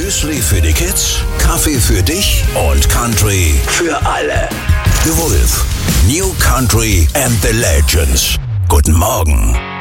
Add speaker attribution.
Speaker 1: Müsli für die Kids, Kaffee für dich und Country für alle. The Wolf. New Country and the Legends. Guten Morgen.